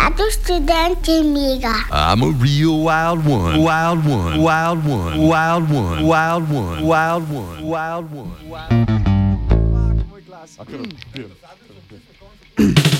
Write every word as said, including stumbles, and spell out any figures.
Radio Studentenliga. I'm a real wild one, wild one, wild one, wild one, wild one, wild one, wild one. I could have.